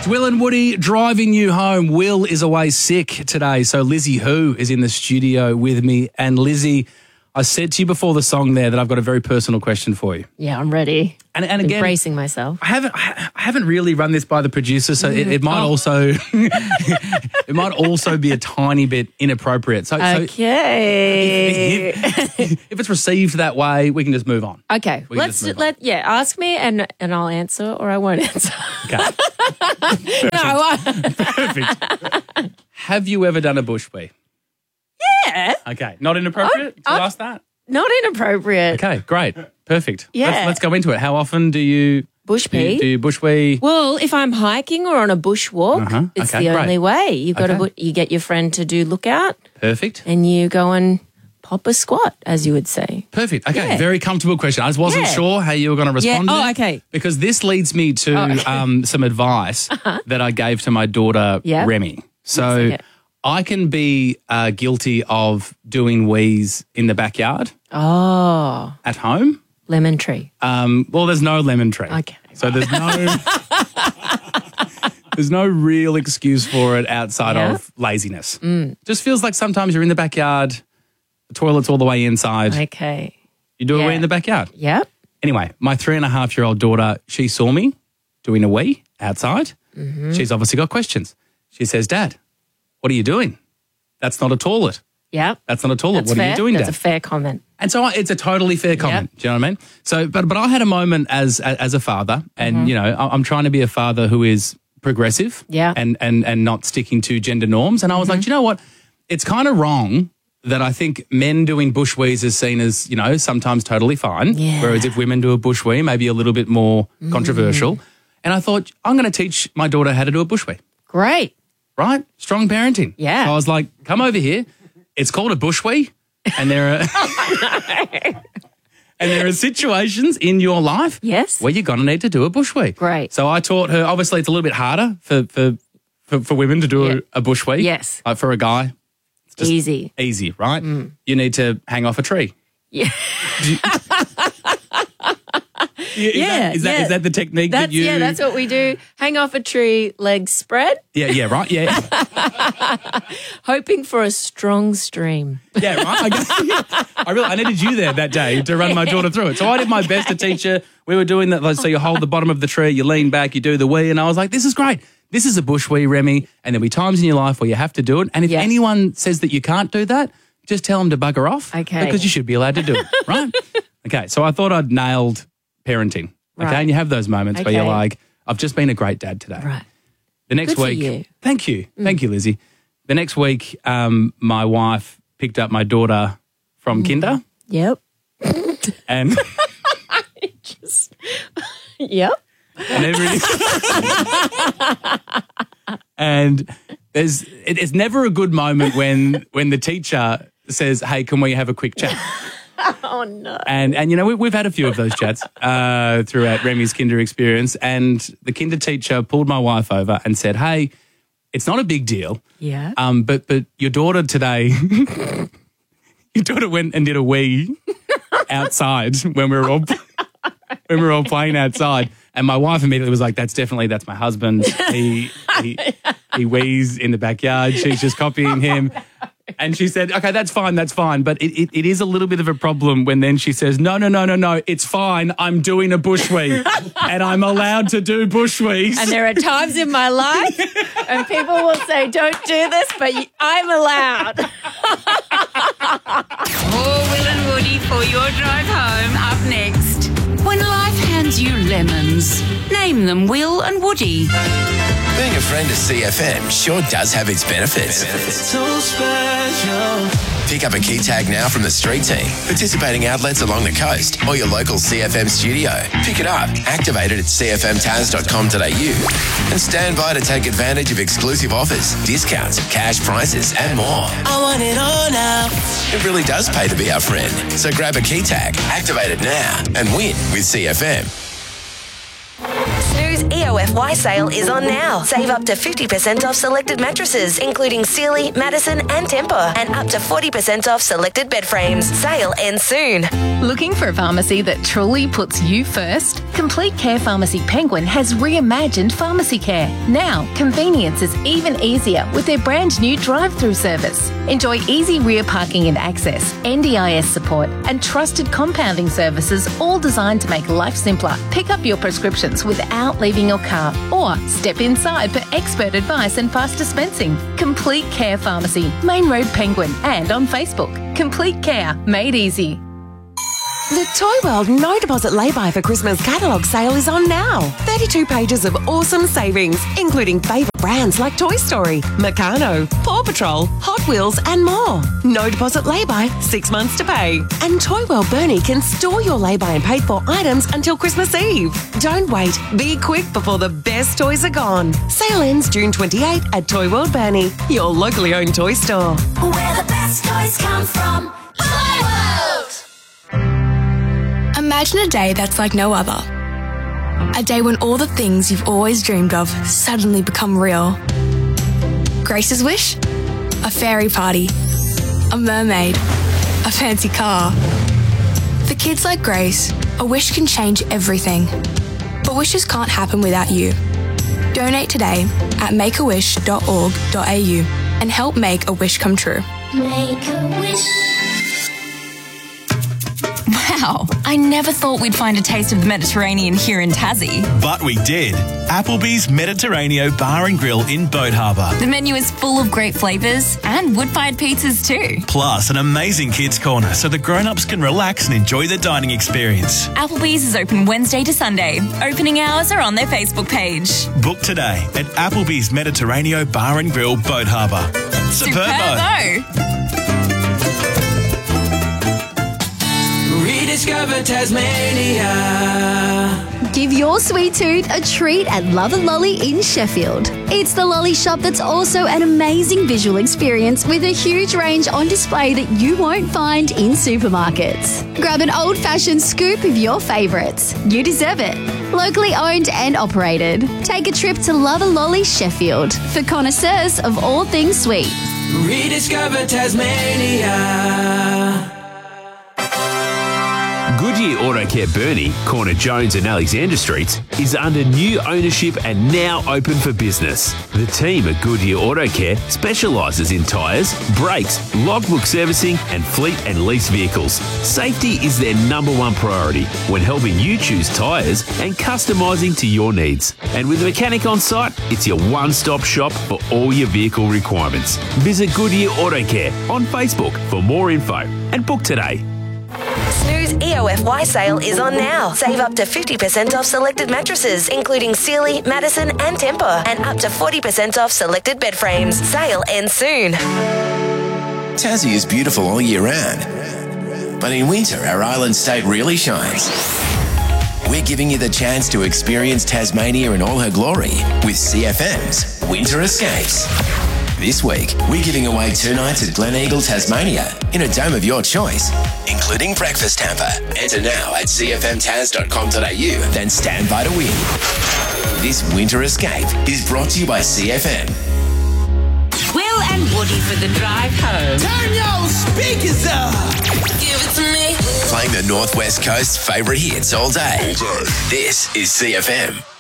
Will and Woody driving you home. Will is away sick today, so Lizzie Who is in the studio with me. And Lizzie, I said to you before the song there that I've got a very personal question for you. Yeah, I'm ready. And again, bracing myself. I haven't really run this by the producer, so it might also it might also be a tiny bit inappropriate. So Okay. if it's received that way, we can just move on. Okay. Ask me and I'll answer or I won't answer. Okay. No, I won't. Perfect. Have you ever done a bush wee? Yeah. Okay. Not inappropriate to ask that? Not inappropriate. Okay, great. Perfect. Yeah. Let's go into it. How often do you Bush pee? do you bush wee? Well, if I'm hiking or on a bushwalk, it's Okay, the only great. way. You get your friend to do lookout Perfect. and you go and pop a squat, as you would say. Perfect. Okay, Yeah. very comfortable question. I just wasn't sure how you were going to respond to Oh, that. okay. Because this leads me to some advice that I gave to my daughter, Yeah. Remy. So Okay. I can be guilty of doing wees in the backyard Oh, at home. lemon tree. Well, there's no lemon tree. Okay. So there's no real excuse for it outside of laziness. Just feels like sometimes you're in the backyard, the toilet's all the way inside. Okay. You do a wee Yeah. in the backyard. Yep. Anyway, my 3.5-year-old daughter, she saw me doing a wee outside. Mm-hmm. She's obviously got questions. She says, Dad, what are you doing? That's not a toilet. Yep. That's not a toilet. That's What fair. are you doing, That's Dad? a fair comment. And so it's a totally fair comment. Do you know what I mean? So, but I had a moment as a father, and you know, I'm trying to be a father who is progressive, Yeah. and not sticking to gender norms. And I was like, do you know what? It's kind of wrong that I think men doing bush wees is seen as, you know, sometimes totally fine, Yeah. whereas if women do a bush wee, maybe a little bit more controversial. And I thought I'm going to teach my daughter how to do a bush wee. Great. Right? Strong parenting. Yeah. So I was like, come over here. It's called a bush wee. And there are and there are situations in your life Yes. where you're going to need to do a bush wee. Great. So I taught her, obviously it's a little bit harder for women to do a bush wee. Yes. Like for a guy, just Easy. easy, right? You need to hang off a tree. Yeah. Is that the technique that you... Yeah, that's what we do. Hang off a tree, legs spread, Yeah, right, yeah. hoping for a strong stream. Yeah, right. I needed you there that day to run my daughter through it. So I did my best to teach her. We were doing that. So you hold the bottom of the tree, you lean back, you do the wee. And I was like, this is great. This is a bush wee, Remy. And there'll be times in your life where you have to do it. And if anyone says that you can't do that, just tell them to bugger off. Okay. Because you should be allowed to do it, right? Okay, so I thought I'd nailed parenting. Okay, Right. and you have those moments where you're Okay. like, I've just been a great dad today. Right. The next Good for week, you. thank you, Lizzie. The next week, my wife picked up my daughter from kinder, Yep. and Yep. and it's never a good moment when the teacher says, "Hey, can we have a quick chat?" Oh, no. And you know, we've had a few of those chats throughout Remy's kinder experience, and the kinder teacher pulled my wife over and said, "Hey, it's not a big deal. Yeah. But your daughter today, your daughter went and did a wee outside when we were all playing outside." And my wife immediately was like, that's my husband. He wees in the backyard. She's just copying him." And she said, okay, that's fine. But it is a little bit of a problem when then she says, no, it's fine. I'm doing a bush wee and I'm allowed to do bush wees. And there are times in my life and people will say, don't do this, but I'm allowed. More Will and Woody for your drive home up next. When life hands you lemons, name them Will and Woody. Being a friend of CFM sure does have its benefits. So special. Pick up a key tag now from the street team, participating outlets along the coast, or your local CFM studio. Pick it up, activate it at cfmtaz.com.au, and stand by to take advantage of exclusive offers, discounts, cash prizes, and more. I want it all now. It really does pay to be our friend. So grab a key tag, activate it now, and win with CFM. Snooze EOFY sale is on now. Save up to 50% off selected mattresses, including Sealy, Madison and Tempur, and up to 40% off selected bed frames. Sale ends soon. Looking for a pharmacy that truly puts you first? Complete Care Pharmacy Penguin has reimagined pharmacy care. Now, convenience is even easier with their brand new drive-through service. Enjoy easy rear parking and access, NDIS support, and trusted compounding services, all designed to make life simpler. Pick up your prescriptions without leaving your car, or step inside for expert advice and fast dispensing. Complete Care Pharmacy, Main Road Penguin, and on Facebook. Complete Care, made easy. The Toy World No Deposit Lay-By for Christmas catalogue sale is on now. 32 pages of awesome savings, including favourite brands like Toy Story, Meccano, Paw Patrol, Hot Wheels and more. No deposit lay-by, 6 months to pay. And Toy World Burnie can store your lay-by and paid for items until Christmas Eve. Don't wait. Be quick before the best toys are gone. Sale ends June 28 at Toy World Burnie, your locally owned toy store. Where the best toys come from. Toy World! Imagine a day that's like no other. A day when all the things you've always dreamed of suddenly become real. Grace's wish? A fairy party. A mermaid. A fancy car. For kids like Grace, a wish can change everything. But wishes can't happen without you. Donate today at makeawish.org.au and help make a wish come true. Make a wish. Wow, I never thought we'd find a taste of the Mediterranean here in Tassie. But we did. Applebee's Mediterraneo Bar and Grill in Boat Harbour. The menu is full of great flavours and wood-fired pizzas too. Plus an amazing kids' corner so the grown-ups can relax and enjoy the dining experience. Applebee's is open Wednesday to Sunday. Opening hours are on their Facebook page. Book today at Applebee's Mediterraneo Bar and Grill, Boat Harbour. Superbo! Rediscover Tasmania. Give your sweet tooth a treat at Love a Lolly in Sheffield. It's the lolly shop that's also an amazing visual experience with a huge range on display that you won't find in supermarkets. Grab an old-fashioned scoop of your favourites. You deserve it. Locally owned and operated. Take a trip to Love a Lolly Sheffield for connoisseurs of all things sweet. Rediscover Tasmania. Goodyear Auto Care Burnie, corner Jones and Alexander Streets, is under new ownership and now open for business. The team at Goodyear Auto Care specialises in tyres, brakes, logbook servicing and fleet and lease vehicles. Safety is their #1 priority when helping you choose tyres and customising to your needs. And with a mechanic on site, it's your one-stop shop for all your vehicle requirements. Visit Goodyear Auto Care on Facebook for more info and book today. Snooze EOFY sale is on now. Save up to 50% off selected mattresses, including Sealy, Madison and Tempur, and up to 40% off selected bed frames. Sale ends soon. Tassie is beautiful all year round, but in winter our island state really shines. We're giving you the chance to experience Tasmania in all her glory with CFM's Winter Escapes. This week, we're giving away 2 nights at Glen Eagle, Tasmania, in a dome of your choice, including breakfast hamper. Enter now at cfmtaz.com.au, then stand by to win. This Winter Escape is brought to you by CFM. Will and Woody for the drive home. Turn your speakers up. Give it to me. Playing the Northwest Coast's favourite hits all day. This is CFM.